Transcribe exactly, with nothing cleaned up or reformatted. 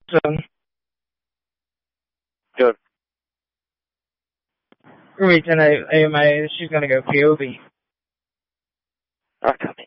So, Good. reason I, I, my, she's gonna go P O V. I copy.